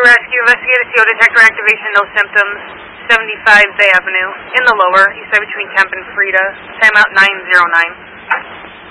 Rescue, investigated CO detector activation, no symptoms. 75 Bay Avenue, in the lower, east side between Kemp and Frida. Timeout 909.